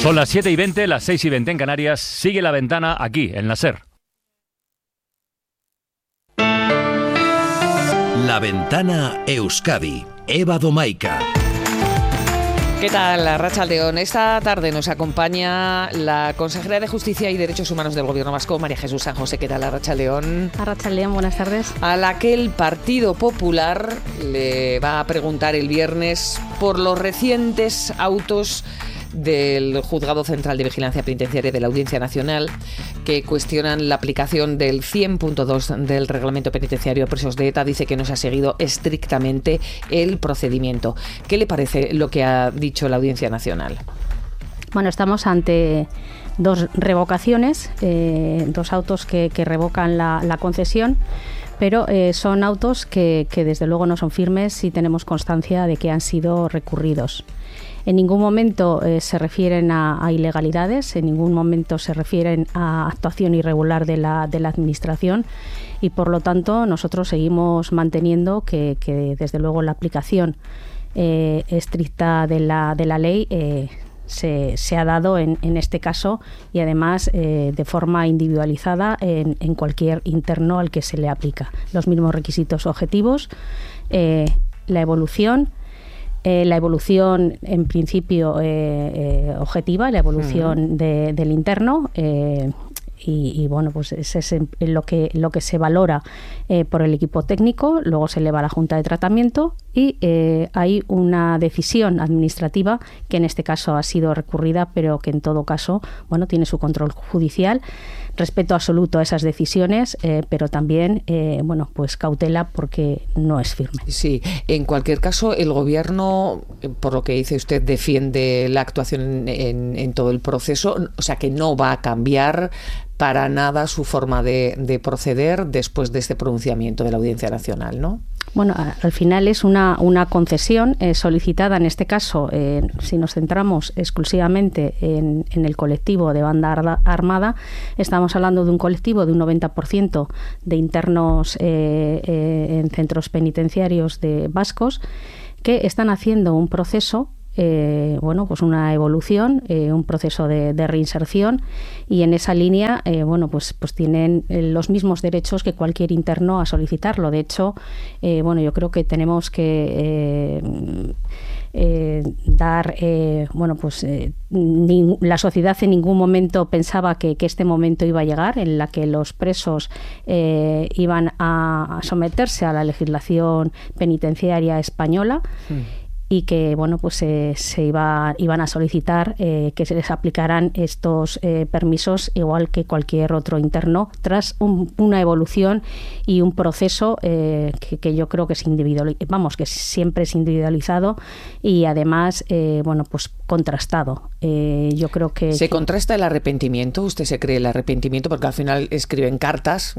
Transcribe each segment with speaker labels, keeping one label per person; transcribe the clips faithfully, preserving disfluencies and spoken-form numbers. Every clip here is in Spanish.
Speaker 1: Son las siete y veinte, las seis y veinte en Canarias. Sigue La Ventana aquí, en la SER.
Speaker 2: La Ventana Euskadi. Eva Domaica.
Speaker 3: ¿Qué tal, Arratsaldeon? Esta tarde nos acompaña la consejera de Justicia y Derechos Humanos del Gobierno vasco, María Jesús San José. ¿Qué tal, Arratsaldeon?
Speaker 4: Arratsaldeon, buenas tardes.
Speaker 3: A la que el Partido Popular le va a preguntar el viernes por los recientes autos del Juzgado Central de Vigilancia Penitenciaria de la Audiencia Nacional que cuestionan la aplicación del cien punto dos del Reglamento Penitenciario a presos de ETA. Dice que no se ha seguido estrictamente el procedimiento. ¿Qué le parece lo que ha dicho la Audiencia Nacional?
Speaker 4: Bueno, estamos ante dos revocaciones, eh, dos autos que, que revocan la, la concesión, pero eh, son autos que, que desde luego no son firmes y tenemos constancia de que han sido recurridos. En ningún momento eh, se refieren a, a ilegalidades, en ningún momento se refieren a actuación irregular de la, de la Administración y, por lo tanto, nosotros seguimos manteniendo que, que desde luego, la aplicación eh, estricta de la, de la ley eh, se, se ha dado en, en este caso y, además, eh, de forma individualizada en, en cualquier interno al que se le aplica. Los mismos requisitos objetivos, eh, la evolución, Eh, la evolución, en principio, eh, eh, objetiva, la evolución uh-huh. de, del interno, eh, y, y bueno, pues ese es lo que, lo que se valora eh, por el equipo técnico. Luego se eleva a la Junta de Tratamiento y eh, hay una decisión administrativa que en este caso ha sido recurrida, pero que en todo caso, bueno, tiene su control judicial. Respeto absoluto a esas decisiones, eh, pero también, eh, bueno, pues cautela porque no es firme.
Speaker 3: Sí, en cualquier caso, el Gobierno, por lo que dice usted, defiende la actuación en, en, en todo el proceso, o sea que no va a cambiar para nada su forma de, de proceder después de este pronunciamiento de la Audiencia Nacional, ¿no?
Speaker 4: Bueno, al final es una, una concesión eh, solicitada, en este caso, eh, si nos centramos exclusivamente en, en el colectivo de banda armada, estamos hablando de un colectivo de un noventa por ciento de internos eh, eh, en centros penitenciarios de vascos que están haciendo un proceso, Eh, bueno, pues una evolución, eh, un proceso de, de reinserción, y en esa línea, eh, bueno, pues, pues tienen eh, los mismos derechos que cualquier interno a solicitarlo. De hecho, eh, bueno, yo creo que tenemos que eh, eh, dar, eh, bueno, pues eh, ni, la sociedad en ningún momento pensaba que, que este momento iba a llegar, en la que los presos eh, iban a, a someterse a la legislación penitenciaria española. Sí. Y que, bueno, pues eh, se iba, iban a solicitar eh, que se les aplicaran estos eh, permisos igual que cualquier otro interno, tras un, una evolución y un proceso eh, que, que yo creo que es individual, vamos, que siempre es individualizado y además, eh, bueno, pues contrastado. Eh, yo creo que
Speaker 3: ¿Se
Speaker 4: que...
Speaker 3: contrasta el arrepentimiento? ¿Usted se cree el arrepentimiento? Porque al final escriben cartas.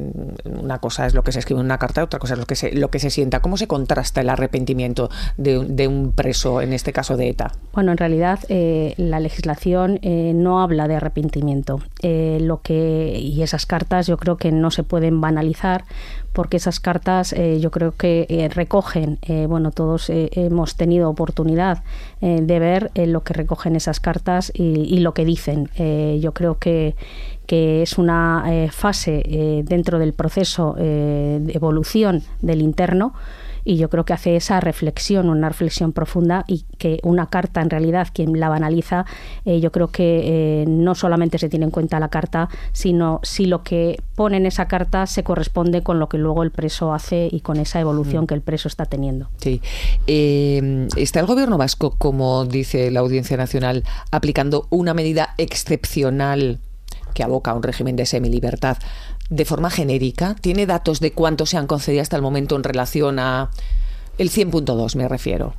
Speaker 3: Una cosa es lo que se escribe en una carta, otra cosa es lo que se, lo que se sienta. ¿Cómo se contrasta el arrepentimiento de un de un preso, en este caso de ETA?
Speaker 4: Bueno, en realidad eh, la legislación eh, no habla de arrepentimiento. Eh, lo que y esas cartas yo creo que no se pueden banalizar, porque esas cartas eh, yo creo que eh, recogen, eh, bueno, todos eh, hemos tenido oportunidad eh, de ver eh, lo que recogen esas cartas y, y lo que dicen. Eh, yo creo que que es una eh, fase eh, dentro del proceso eh, de evolución del interno, y yo creo que hace esa reflexión, una reflexión profunda, y que una carta, en realidad, quien la banaliza, eh, yo creo que eh, no solamente se tiene en cuenta la carta, sino si lo que pone en esa carta se corresponde con lo que luego el preso hace y con esa evolución mm. que el preso está teniendo.
Speaker 3: Sí. Eh, ¿Está el Gobierno vasco, como dice la Audiencia Nacional, aplicando una medida excepcional que aboca a un régimen de semilibertad de forma genérica? ¿Tiene datos de cuánto se han concedido hasta el momento en relación a el cien punto dos, me refiero?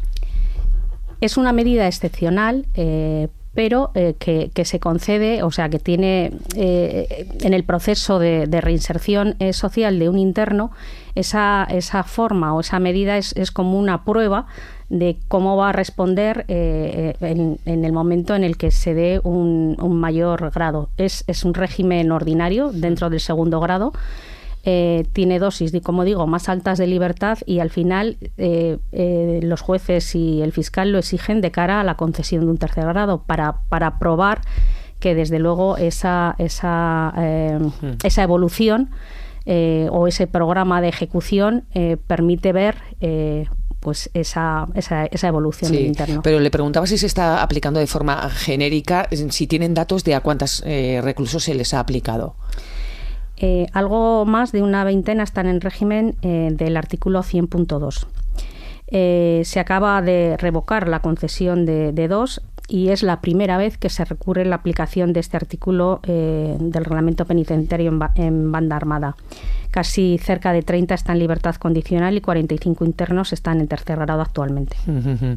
Speaker 4: Es una medida excepcional, eh, pero eh, que, que se concede, o sea, que tiene eh, en el proceso de, de reinserción eh, social de un interno, esa, esa forma o esa medida es, es como una prueba de cómo va a responder eh, en, en el momento en el que se dé un, un mayor grado. Es, es un régimen ordinario dentro del segundo grado, eh, tiene dosis, como digo, más altas de libertad y al final eh, eh, los jueces y el fiscal lo exigen de cara a la concesión de un tercer grado para, para probar que desde luego esa, esa, eh, esa evolución eh, o ese programa de ejecución eh, permite ver eh, pues esa, esa, esa evolución
Speaker 3: sí,
Speaker 4: del interno.
Speaker 3: Pero le preguntaba si se está aplicando de forma genérica, si tienen datos de a cuántos eh, reclusos se les ha aplicado.
Speaker 4: Eh, algo más de una veintena están en régimen eh, del artículo cien punto dos. Eh, se acaba de revocar la concesión de, de dos y es la primera vez que se recurre la aplicación de este artículo eh, del reglamento penitenciario en, ba en banda armada. Casi cerca de treinta están en libertad condicional y cuarenta y cinco internos están en tercer grado actualmente.
Speaker 3: Uh-huh.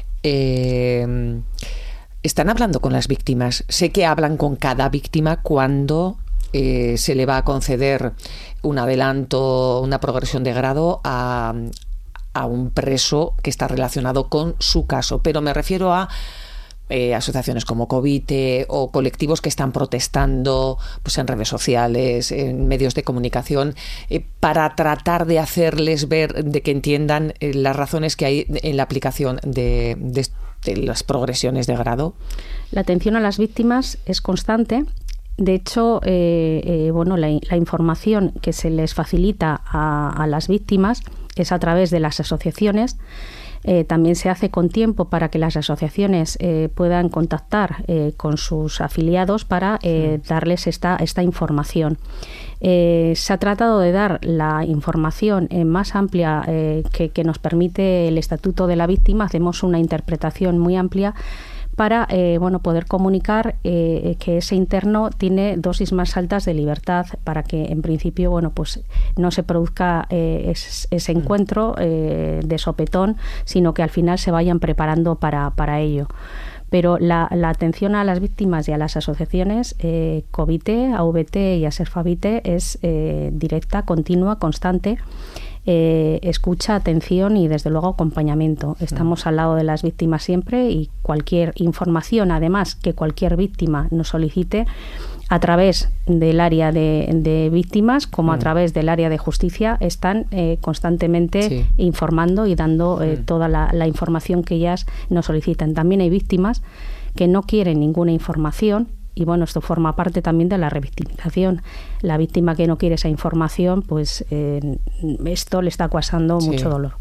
Speaker 3: eh, ¿Están hablando con las víctimas? Sé que hablan con cada víctima cuando eh, se le va a conceder un adelanto, una progresión de grado a, a un preso que está relacionado con su caso, pero me refiero a Eh, asociaciones como Covite o colectivos que están protestando pues en redes sociales, en medios de comunicación, eh, para tratar de hacerles ver, de que entiendan eh, las razones que hay en la aplicación de, de, de las progresiones de grado.
Speaker 4: La atención a las víctimas es constante. De hecho, eh, eh, bueno, la, la información que se les facilita a, a las víctimas es a través de las asociaciones. Eh, también se hace con tiempo para que las asociaciones eh, puedan contactar eh, con sus afiliados para eh, sí. darles esta, esta información. Eh, se ha tratado de dar la información eh, más amplia eh, que, que nos permite el Estatuto de la Víctima. Hacemos una interpretación muy amplia para eh, bueno, poder comunicar eh, que ese interno tiene dosis más altas de libertad para que en principio bueno, pues no se produzca eh, es, ese encuentro eh, de sopetón, sino que al final se vayan preparando para, para ello. Pero la, la atención a las víctimas y a las asociaciones, eh, Covite, A V T y Aserfavite, es eh, directa, continua, constante. Eh, escucha, atención y desde luego acompañamiento. Estamos al lado de las víctimas siempre y cualquier información, además, que cualquier víctima nos solicite a través del área de, de víctimas como a través del área de justicia, están eh, constantemente sí. informando y dando eh, toda la, la información que ellas nos solicitan. También hay víctimas que no quieren ninguna información. Y bueno, esto forma parte también de la revictimización. La víctima que no quiere esa información, pues eh, esto le está causando sí. mucho dolor.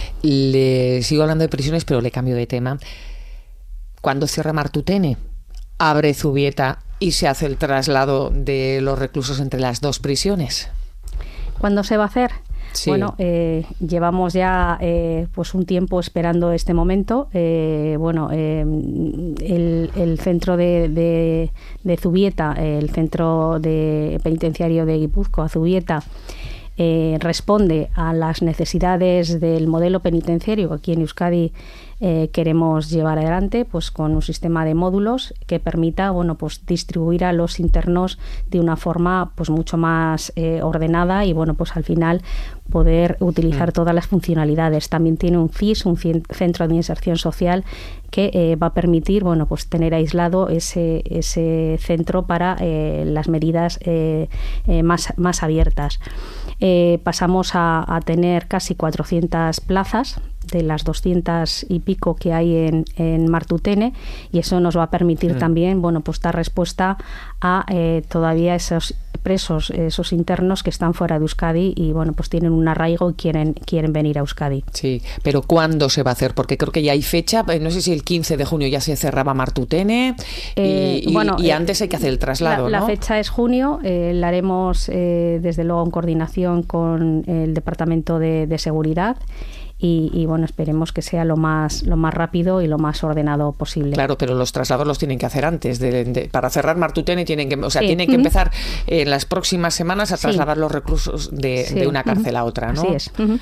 Speaker 3: Le sigo hablando de prisiones, pero le cambio de tema. Cuando cierra Martutene, abre Zubieta y se hace el traslado de los reclusos entre las dos prisiones.
Speaker 4: ¿Cuándo se va a hacer? Sí. Bueno, eh, llevamos ya eh, pues un tiempo esperando este momento. Eh, bueno, eh, el, el centro de, de, de Zubieta, el centro de penitenciario de Guipúzcoa, Zubieta, eh, responde a las necesidades del modelo penitenciario que aquí en Euskadi eh, queremos llevar adelante, pues con un sistema de módulos que permita, bueno, pues distribuir a los internos de una forma pues mucho más eh, ordenada y bueno, pues al final poder utilizar todas las funcionalidades. También tiene un C I S, un centro de inserción social, que eh, va a permitir, bueno, pues tener aislado ese, ese centro para eh, las medidas eh, eh, más, más abiertas. Eh, pasamos a, a tener casi cuatrocientas plazas de las doscientas y pico que hay en, en Martutene, y eso nos va a permitir sí. también, bueno, pues dar respuesta a eh, todavía esos presos, esos internos que están fuera de Euskadi y bueno, pues tienen un arraigo y quieren, quieren venir a Euskadi.
Speaker 3: Sí, pero ¿cuándo se va a hacer? Porque creo que ya hay fecha, no sé si el quince de junio ya se cerraba Martutene eh, y, bueno, y, y antes hay que hacer el traslado,
Speaker 4: la,
Speaker 3: ¿no?
Speaker 4: La fecha es junio, eh, la haremos eh, desde luego en coordinación con el Departamento de, de Seguridad. Y, y bueno, esperemos que sea lo más lo más rápido y lo más ordenado posible.
Speaker 3: Claro, pero los traslados los tienen que hacer antes de, de, para cerrar Martutene tienen que, o sea, sí. tienen que uh-huh. empezar en las próximas semanas a trasladar sí. los reclusos de, sí. de una cárcel uh-huh. a otra, ¿no?
Speaker 4: Así es. Uh-huh.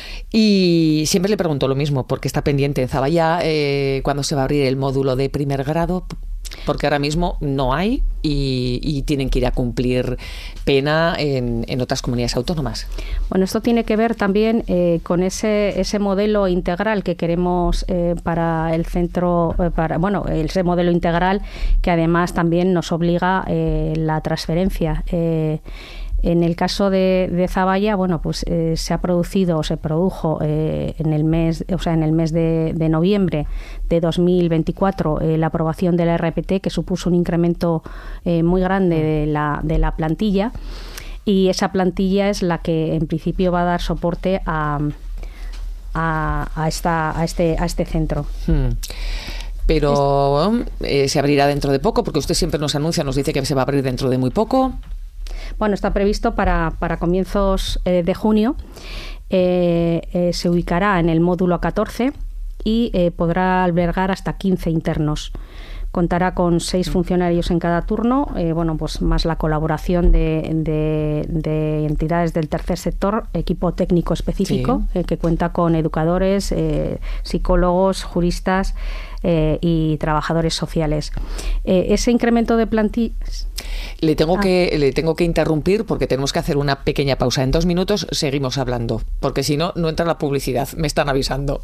Speaker 3: Y siempre le pregunto lo mismo, porque está pendiente en Zaballa eh, cuándo se va a abrir el módulo de primer grado, porque ahora mismo no hay y, y tienen que ir a cumplir pena en, en otras comunidades autónomas.
Speaker 4: Bueno, esto tiene que ver también eh, con ese ese modelo integral que queremos eh, para el centro, eh, para bueno, ese modelo integral que además también nos obliga eh, la transferencia. Eh, En el caso de, de Zavalla, bueno, pues eh, se ha producido o se produjo eh, en el mes, o sea, en el mes de, de noviembre de dos mil veinticuatro eh, la aprobación de la R P T, que supuso un incremento eh, muy grande de la, de la plantilla, y esa plantilla es la que en principio va a dar soporte a, a, a, esta, a, este, a este centro.
Speaker 3: Hmm. Pero eh, se abrirá dentro de poco, porque usted siempre nos anuncia, nos dice que se va a abrir dentro de muy poco.
Speaker 4: Bueno, está previsto para, para comienzos eh, de junio. Eh, eh, se ubicará en el módulo catorce y eh, podrá albergar hasta quince internos. Contará con seis funcionarios en cada turno, eh, bueno, pues más la colaboración de, de, de entidades del tercer sector, equipo técnico específico, sí. eh, que cuenta con educadores, eh, psicólogos, juristas eh, y trabajadores sociales. Eh, ese incremento de plantillas...
Speaker 3: Le tengo,
Speaker 4: ah.
Speaker 3: que, le tengo que interrumpir porque tenemos que hacer una pequeña pausa. En dos minutos seguimos hablando, porque si no, no entra la publicidad. Me están avisando.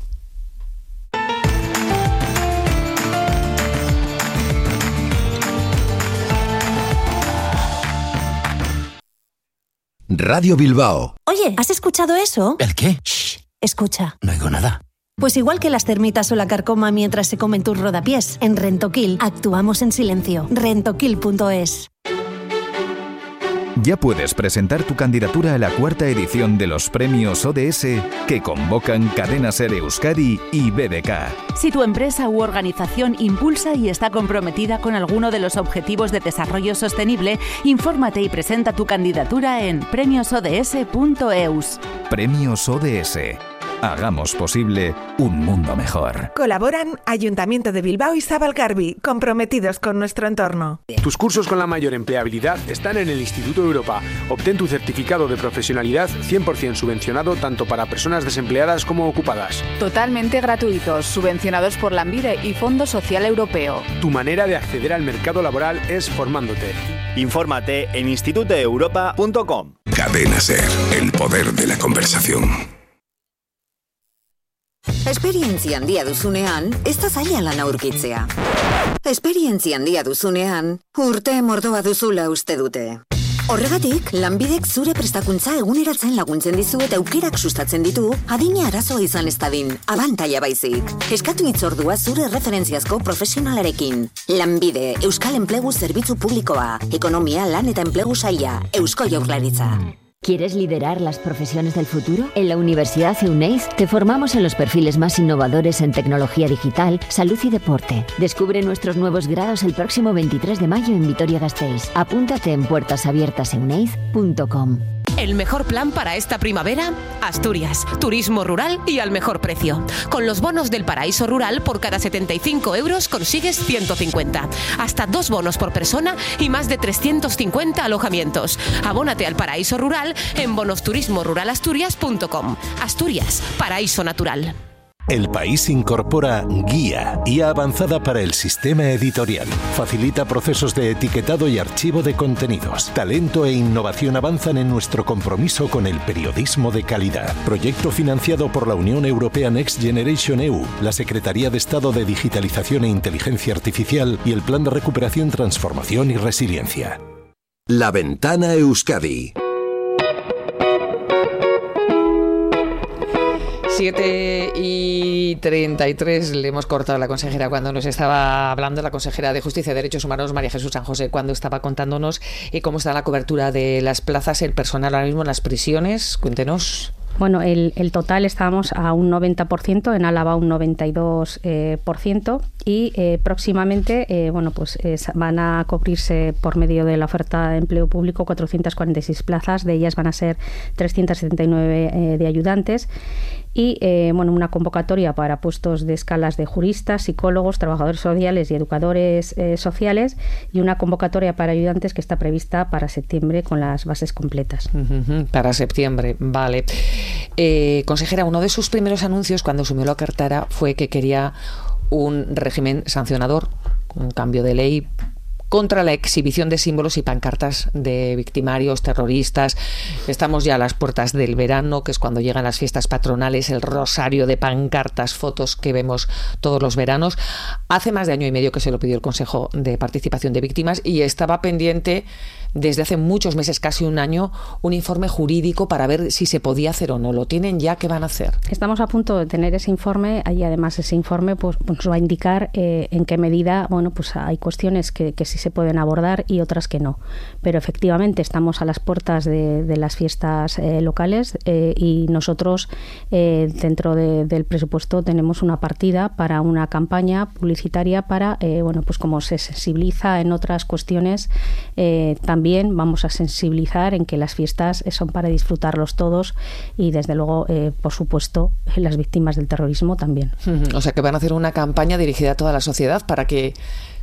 Speaker 2: Radio Bilbao.
Speaker 5: Oye, ¿has escuchado eso?
Speaker 6: ¿El qué? Shh.
Speaker 5: Escucha.
Speaker 6: No oigo nada.
Speaker 5: Pues igual que las termitas o la carcoma mientras se comen tus rodapiés, en Rentoquil actuamos en silencio. rentoquil punto es.
Speaker 7: Ya puedes presentar tu candidatura a la cuarta edición de los premios O D S que convocan Cadena Ser Euskadi y B B K.
Speaker 8: Si tu empresa u organización impulsa y está comprometida con alguno de los objetivos de desarrollo sostenible, infórmate y presenta tu candidatura en premios o d s punto e u s.
Speaker 7: Premios O D S. Hagamos posible un mundo mejor.
Speaker 9: Colaboran Ayuntamiento de Bilbao y Zabalgarbi, comprometidos con nuestro entorno.
Speaker 10: Tus cursos con la mayor empleabilidad están en el Instituto Europa. Obtén tu certificado de profesionalidad cien por ciento subvencionado tanto para personas desempleadas como ocupadas.
Speaker 11: Totalmente gratuitos, subvencionados por Lanbide y Fondo Social Europeo.
Speaker 10: Tu manera de acceder al mercado laboral es formándote.
Speaker 12: Infórmate en instituto europa punto com.
Speaker 2: Cadena Ser, el poder de la conversación.
Speaker 13: Esperientzia handia duzunean, ez da zaila lan aurkitzea. Esperientzia handia duzunean, urte mordoa duzula uste dute. Horregatik, Lanbidek zure prestakuntza eguneratzen laguntzen dizu eta aukerak sustatzen ditu, adina arazoa izan ez dadin, abantaila baizik. Eskatu hitzordua zure referentziazko profesionalarekin. Lanbide, Euskal Enplegu Zerbitzu Publikoa, Ekonomia, Lan eta Enplegu Saila, Eusko Jaurlaritza.
Speaker 14: ¿Quieres liderar las profesiones del futuro? En la Universidad Euneiz te formamos en los perfiles más innovadores en tecnología digital, salud y deporte. Descubre nuestros nuevos grados el próximo veintitrés de mayo en Vitoria-Gasteiz. Apúntate en puertas abiertas euneiz punto com.
Speaker 15: El mejor plan para esta primavera, Asturias, turismo rural y al mejor precio. Con los bonos del Paraíso Rural, por cada setenta y cinco euros consigues ciento cincuenta. Hasta dos bonos por persona y más de trescientos cincuenta alojamientos. Abónate al Paraíso Rural en bonos turismo rural asturias punto com. Asturias, paraíso natural.
Speaker 16: El País incorpora Guía, I A avanzada para el sistema editorial. Facilita procesos de etiquetado y archivo de contenidos. Talento e innovación avanzan en nuestro compromiso con el periodismo de calidad. Proyecto financiado por la Unión Europea Next Generation E U, la Secretaría de Estado de Digitalización e Inteligencia Artificial y el Plan de Recuperación, Transformación y Resiliencia.
Speaker 2: La Ventana Euskadi.
Speaker 3: siete y treinta y tres, le hemos cortado a la consejera cuando nos estaba hablando, la consejera de Justicia y Derechos Humanos, María Jesús San José, cuando estaba contándonos eh, cómo está la cobertura de las plazas, el personal ahora mismo en las prisiones. Cuéntenos.
Speaker 4: Bueno, el, el total estábamos a un noventa por ciento, en Álava un noventa y dos por ciento y eh, próximamente eh, bueno, pues eh, van a cubrirse por medio de la oferta de empleo público cuatrocientas cuarenta y seis plazas, de ellas van a ser trescientas setenta y nueve eh, de ayudantes y eh, bueno, una convocatoria para puestos de escalas de juristas, psicólogos, trabajadores sociales y educadores eh, sociales y una convocatoria para ayudantes que está prevista para septiembre con las bases completas.
Speaker 3: Uh-huh, para septiembre, vale. Eh, consejera, uno de sus primeros anuncios cuando asumió la cartera fue que quería un régimen sancionador, un cambio de ley contra la exhibición de símbolos y pancartas de victimarios, terroristas. Estamos ya a las puertas del verano, que es cuando llegan las fiestas patronales, el rosario de pancartas, fotos que vemos todos los veranos. Hace más de año y medio que se lo pidió el Consejo de Participación de Víctimas y estaba pendiente desde hace muchos meses, casi un año, un informe jurídico para ver si se podía hacer o no. ¿Lo tienen ya? ¿Qué van a hacer?
Speaker 4: Estamos a punto de tener ese informe y además ese informe pues, nos va a indicar eh, en qué medida, bueno, pues hay cuestiones que, que sí se pueden abordar y otras que no. Pero efectivamente estamos a las puertas de, de las fiestas eh, locales eh, y nosotros eh, dentro de, del presupuesto tenemos una partida para una campaña publicitaria para, eh, bueno, pues como se sensibiliza en otras cuestiones, eh, también También vamos a sensibilizar en que las fiestas son para disfrutarlos todos y desde luego, eh, por supuesto, las víctimas del terrorismo también.
Speaker 3: O sea que van a hacer una campaña dirigida a toda la sociedad para que,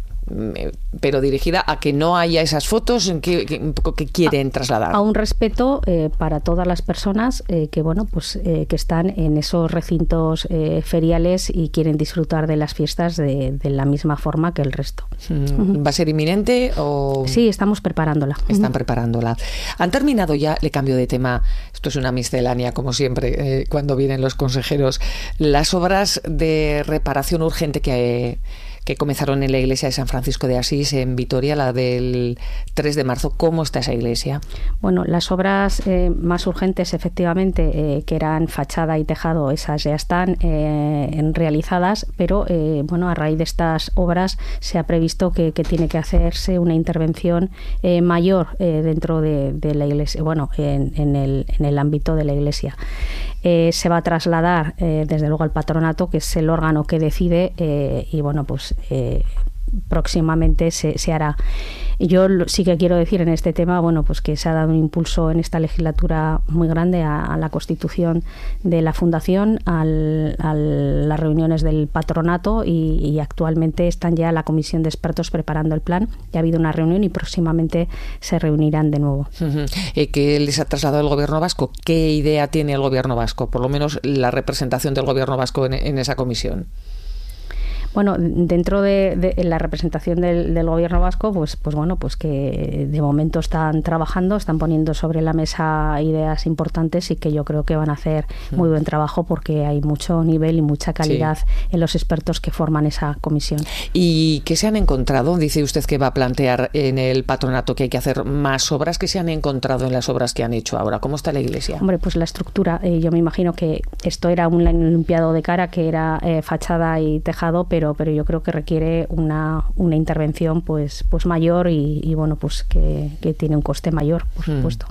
Speaker 3: pero dirigida a que no haya esas fotos que, que, que quieren trasladar.
Speaker 4: A un respeto eh, para todas las personas eh, que bueno pues eh, que están en esos recintos eh, feriales y quieren disfrutar de las fiestas de, de la misma forma que el resto.
Speaker 3: ¿Va a ser inminente o...?
Speaker 4: Sí, estamos preparándola.
Speaker 3: Están preparándola. ¿Han terminado ya, le cambio de tema, esto es una miscelánea como siempre, eh, cuando vienen los consejeros, las obras de reparación urgente que... que comenzaron en la iglesia de San Francisco de Asís, en Vitoria, la del tres de marzo. ¿Cómo está esa iglesia?
Speaker 4: Bueno, las obras eh, más urgentes, efectivamente, eh, que eran fachada y tejado, esas ya están eh, realizadas, pero eh, bueno, a raíz de estas obras se ha previsto que, que tiene que hacerse una intervención eh, mayor eh, dentro de, de la iglesia, bueno, en, en, el, en el ámbito de la iglesia. Eh, se va a trasladar eh, desde luego al patronato, que es el órgano que decide eh, y bueno, pues eh, próximamente se, se hará. Yo sí que quiero decir en este tema, bueno, pues que se ha dado un impulso en esta legislatura muy grande a, a la constitución de la fundación, al, a las reuniones del patronato y, y actualmente están ya la comisión de expertos preparando el plan. Ya ha habido una reunión y próximamente se reunirán de nuevo.
Speaker 3: Uh-huh. Eh, ¿Qué les ha trasladado el gobierno vasco? ¿Qué idea tiene el gobierno vasco? Por lo menos la representación del gobierno vasco en, en esa comisión.
Speaker 4: Bueno, dentro de, de la representación del, del gobierno vasco, pues, pues bueno, pues que de momento están trabajando, están poniendo sobre la mesa ideas importantes y que yo creo que van a hacer muy buen trabajo porque hay mucho nivel y mucha calidad sí. en los expertos que forman esa comisión.
Speaker 3: ¿Y qué se han encontrado? Dice usted que va a plantear en el patronato que hay que hacer más obras. ¿Qué se han encontrado en las obras que han hecho ahora? ¿Cómo está la iglesia?
Speaker 4: Hombre, pues la estructura. Eh, yo me imagino que esto era un limpiado de cara, que era eh, fachada y tejado, pero pero yo creo que requiere una, una intervención pues pues mayor y, y bueno pues que, que tiene un coste mayor, por supuesto.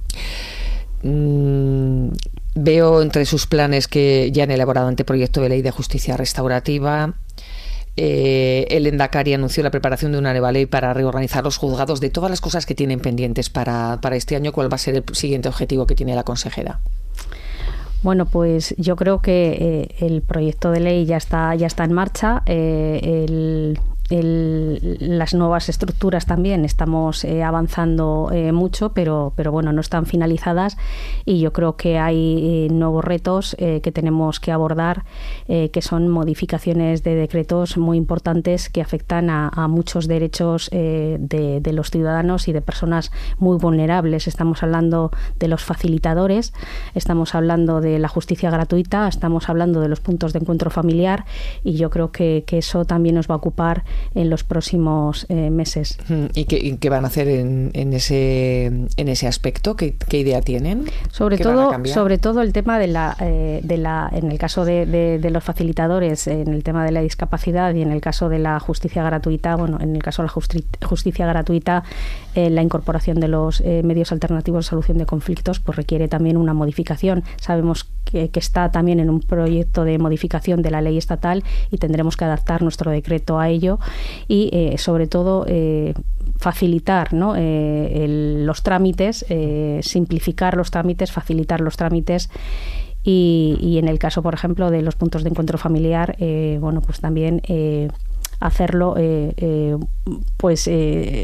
Speaker 3: Mm, veo entre sus planes que ya han elaborado anteproyecto de ley de justicia restaurativa. Eh, el Endacari anunció la preparación de una nueva ley para reorganizar los juzgados. De todas las cosas que tienen pendientes para, para este año, ¿cuál va a ser el siguiente objetivo que tiene la consejera?
Speaker 4: Bueno, pues yo creo que eh, el proyecto de ley ya está ya está en marcha. Eh, el, el, las nuevas estructuras también estamos eh, avanzando eh, mucho, pero pero bueno, no están finalizadas y yo creo que hay eh, nuevos retos eh, que tenemos que abordar, eh, que son modificaciones de decretos muy importantes que afectan a, a muchos derechos eh, de, de los ciudadanos y de personas muy vulnerables. Estamos hablando de los facilitadores, estamos hablando de la justicia gratuita, estamos hablando de los puntos de encuentro familiar y yo creo que, que eso también nos va a ocupar en los próximos eh, meses.
Speaker 3: ¿Y qué, y qué van a hacer en, en ese en ese aspecto? ¿Qué, qué idea tienen?
Speaker 4: Sobre todo, sobre todo el tema de la, eh, de la en el caso de, de, de los facilitadores, en el tema de la discapacidad y en el caso de la justicia gratuita, bueno, en el caso de la justi- justicia gratuita, eh, la incorporación de los eh, medios alternativos de solución de conflictos, pues requiere también una modificación. Sabemos que, que está también en un proyecto de modificación de la ley estatal y tendremos que adaptar nuestro decreto a ello y eh, sobre todo eh, facilitar, ¿no? eh, el, los trámites, eh, simplificar los trámites, facilitar los trámites y, y en el caso, por ejemplo, de los puntos de encuentro familiar, eh, bueno, pues también eh, hacerlo, eh, eh, pues eh,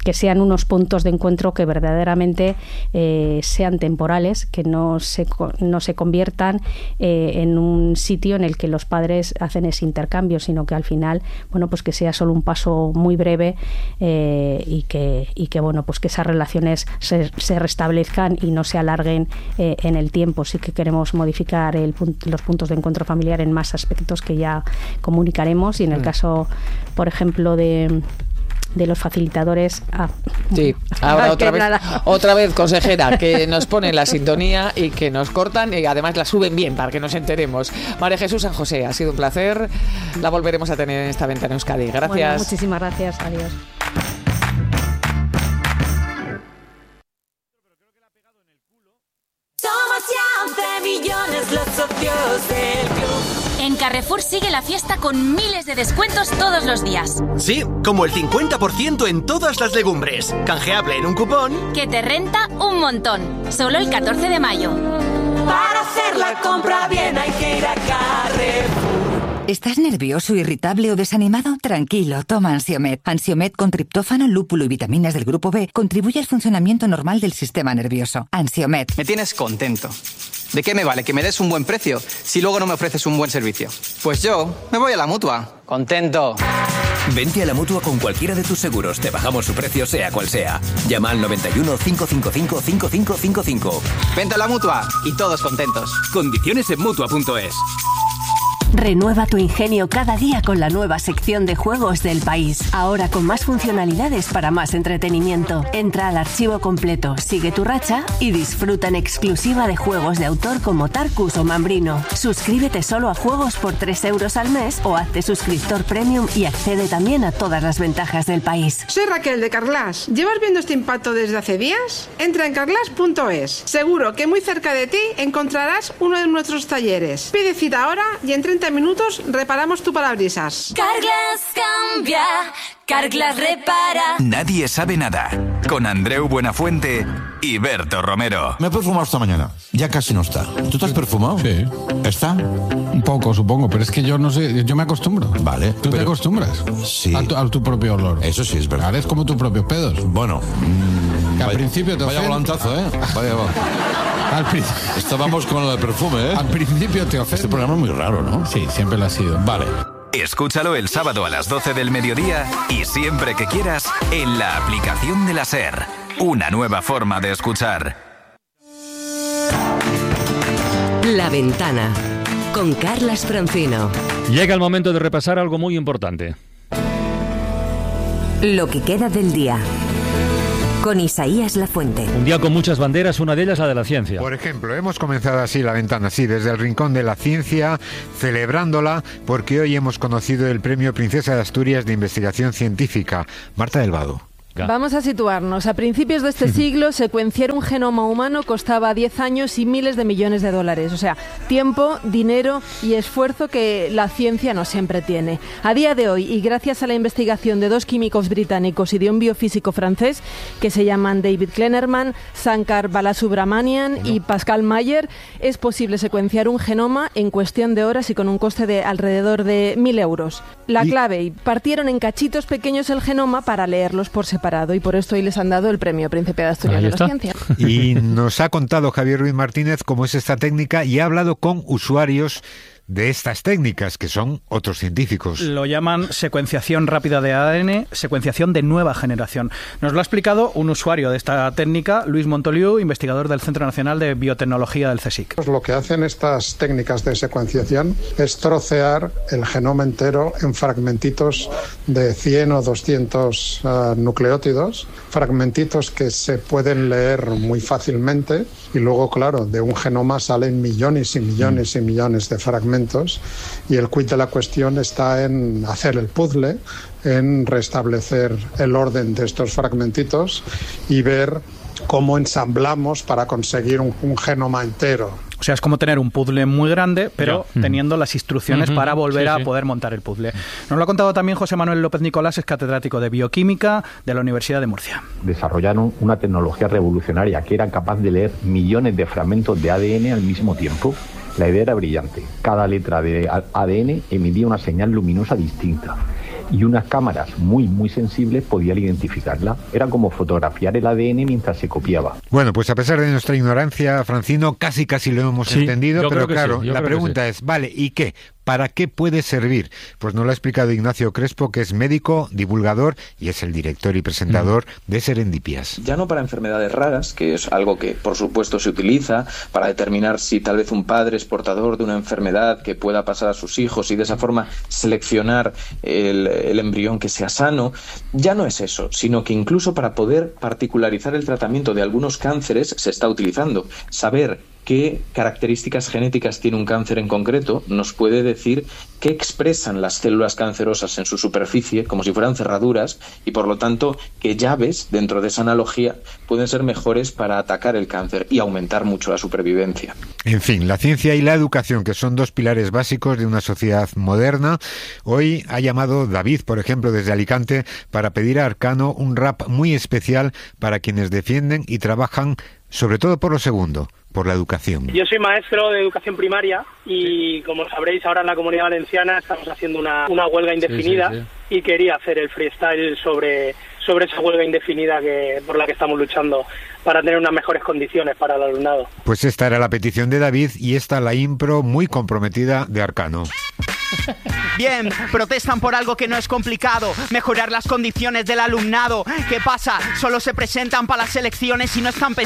Speaker 4: que sean unos puntos de encuentro que verdaderamente eh, sean temporales, que no se, no se conviertan eh, en un sitio en el que los padres hacen ese intercambio, sino que al final, bueno, pues que sea solo un paso muy breve eh, y que y que bueno, pues que esas relaciones se, se restablezcan y no se alarguen eh, en el tiempo. Sí que queremos modificar el, los puntos de encuentro familiar en más aspectos que ya comunicaremos, y en el mm. caso, por ejemplo, de de los facilitadores. Ah.
Speaker 3: Sí, ahora otra vez, otra vez, consejera, que nos ponen la sintonía y que nos cortan y además la suben bien para que nos enteremos. María Jesús San José, ha sido un placer. La volveremos a tener en esta Ventana Euskadi. Gracias.
Speaker 4: Bueno, muchísimas gracias. Adiós.
Speaker 6: Somos ya once millones los socios del club. En Carrefour sigue la fiesta con miles de descuentos todos los días.
Speaker 17: Sí, como el cincuenta por ciento en todas las legumbres. Canjeable en un cupón
Speaker 6: que te renta un montón. Solo el catorce de mayo. Para hacer la compra bien hay que ir a Carrefour.
Speaker 18: ¿Estás nervioso, irritable o desanimado? Tranquilo, toma Ansiomed. Ansiomed con triptófano, lúpulo y vitaminas del grupo B contribuye al funcionamiento normal del sistema nervioso. Ansiomed.
Speaker 19: Me tienes contento. ¿De qué me vale que me des un buen precio si luego no me ofreces un buen servicio? Pues yo me voy a la Mutua. Contento.
Speaker 2: Vente a la Mutua con cualquiera de tus seguros. Te bajamos su precio sea cual sea. Llama al noventa y uno, cinco cinco cinco, cinco cinco cinco cinco.
Speaker 19: Vente a la Mutua y todos contentos.
Speaker 2: Condiciones en Mutua punto es.
Speaker 20: Renueva tu ingenio cada día con la nueva sección de juegos del país. Ahora con más funcionalidades para más entretenimiento. Entra al archivo completo, sigue tu racha y disfruta en exclusiva de juegos de autor como Tarkus o Mambrino. Suscríbete solo a juegos por tres euros al mes o hazte suscriptor premium y accede también a todas las ventajas del país.
Speaker 21: Soy Raquel de Carglass. ¿Llevas viendo este impacto desde hace días? Entra en carglass punto es. Seguro que muy cerca de ti encontrarás uno de nuestros talleres. Pide cita ahora y en treinta minutos reparamos tu parabrisas.
Speaker 6: Carglass cambia, Carglass repara.
Speaker 7: Nadie sabe nada. Con Andreu Buenafuente y Berto Romero.
Speaker 22: Me he perfumado esta mañana. Ya casi no está. ¿Tú te has perfumado?
Speaker 23: Sí.
Speaker 22: ¿Está?
Speaker 23: Un poco, supongo, pero es que yo no sé, yo me acostumbro.
Speaker 22: Vale.
Speaker 23: ¿Tú
Speaker 22: pero...
Speaker 23: te acostumbras?
Speaker 22: Sí.
Speaker 23: A tu, a tu propio olor.
Speaker 22: Eso sí es verdad.
Speaker 23: Ahora es como tus propios pedos.
Speaker 22: Bueno.
Speaker 23: Mmm, que al
Speaker 22: vaya,
Speaker 23: principio te
Speaker 22: Vaya
Speaker 23: ofende.
Speaker 22: volantazo, ¿eh? Vaya, va. Al principio. Estábamos con lo de perfume, ¿eh?
Speaker 23: Al principio te ofende.
Speaker 22: Este programa es muy raro, ¿no?
Speaker 23: Sí, siempre lo ha sido.
Speaker 22: Vale.
Speaker 7: Escúchalo el sábado a las doce del mediodía y siempre que quieras en la aplicación de la SER. Una nueva forma de escuchar.
Speaker 24: La Ventana con Carlas Francino.
Speaker 1: Llega el momento de repasar algo muy importante.
Speaker 24: Lo que queda del día. Con Isaías Lafuente.
Speaker 1: Un día con muchas banderas, una de ellas la de la ciencia.
Speaker 25: Por ejemplo, hemos comenzado así la ventana, sí, desde el rincón de la ciencia, celebrándola, porque hoy hemos conocido el Premio Princesa de Asturias de Investigación Científica. Marta del Vado.
Speaker 26: Vamos a situarnos. A principios de este siglo, secuenciar un genoma humano costaba diez años y miles de millones de dólares. O sea, tiempo, dinero y esfuerzo que la ciencia no siempre tiene. A día de hoy, y gracias a la investigación de dos químicos británicos y de un biofísico francés que se llaman David Kleinerman, Sankar Balasubramanian bueno. y Pascal Mayer, es posible secuenciar un genoma en cuestión de horas y con un coste de alrededor de mil euros. La y... clave, partieron en cachitos pequeños el genoma para leerlos por separado. Y por esto hoy les han dado el premio Príncipe de Asturias de la Ciencia.
Speaker 25: Y nos ha contado Javier Ruiz Martínez cómo es esta técnica y ha hablado con usuarios de estas técnicas, que son otros científicos.
Speaker 27: Lo llaman secuenciación rápida de A D N, secuenciación de nueva generación. Nos lo ha explicado un usuario de esta técnica, Luis Montoliu, investigador del Centro Nacional de Biotecnología del CSIC.
Speaker 28: Pues lo que hacen estas técnicas de secuenciación es trocear el genoma entero en fragmentitos de cien o doscientos uh, nucleótidos, fragmentitos que se pueden leer muy fácilmente y luego, claro, de un genoma salen millones y millones y millones de fragmentos. Y el quid de la cuestión está en hacer el puzzle, en restablecer el orden de estos fragmentitos y ver cómo ensamblamos para conseguir un, un genoma entero.
Speaker 27: O sea, es como tener un puzzle muy grande, pero yeah. teniendo mm. las instrucciones mm-hmm. para volver sí, a sí. poder montar el puzzle. Nos lo ha contado también José Manuel López Nicolás, es catedrático de Bioquímica de la Universidad de Murcia.
Speaker 29: Desarrollaron una tecnología revolucionaria que era capaz de leer millones de fragmentos de A D N al mismo tiempo. La idea era brillante. Cada letra de A D N emitía una señal luminosa distinta. y unas cámaras muy, muy sensibles podían identificarla. Era como fotografiar el A D N mientras se copiaba.
Speaker 25: Bueno, pues a pesar de nuestra ignorancia, Francino, casi casi lo hemos
Speaker 1: Sí,
Speaker 25: entendido,
Speaker 1: yo
Speaker 25: pero
Speaker 1: creo que
Speaker 25: claro,
Speaker 1: sí, yo
Speaker 25: la
Speaker 1: creo que
Speaker 25: pregunta
Speaker 1: sí.
Speaker 25: es, vale, ¿y qué? ¿Para qué puede servir? Pues nos lo ha explicado Ignacio Crespo, que es médico, divulgador y es el director y presentador mm. de Serendipias.
Speaker 5: Ya no para enfermedades raras, que es algo que por supuesto se utiliza para determinar si tal vez un padre es portador de una enfermedad que pueda pasar a sus hijos y de esa forma seleccionar el, el embrión que sea sano. Ya no es eso, sino que incluso para poder particularizar el tratamiento de algunos cánceres se está utilizando. Saber qué características genéticas tiene un cáncer en concreto nos puede decir qué expresan las células cancerosas en su superficie, como si fueran cerraduras, y por lo tanto qué llaves dentro de esa analogía pueden ser mejores para atacar el cáncer y aumentar mucho la supervivencia.
Speaker 25: En fin, la ciencia y la educación, que son dos pilares básicos de una sociedad moderna. Hoy ha llamado David, por ejemplo, desde Alicante, para pedir a Arcano un rap muy especial para quienes defienden y trabajan sobre todo por lo segundo, por la educación.
Speaker 8: Yo soy maestro de educación primaria y, como sabréis, ahora en la Comunidad Valenciana estamos haciendo una, una huelga indefinida, sí, sí, sí. Y quería hacer el freestyle sobre, sobre esa huelga indefinida que por la que estamos luchando para tener unas mejores condiciones para el alumnado.
Speaker 25: Pues esta era la petición de David y esta la impro muy comprometida de Arcano.
Speaker 9: Bien, protestan por algo que no es complicado, mejorar las condiciones del alumnado. ¿Qué pasa? Solo se presentan para las elecciones y no están pensando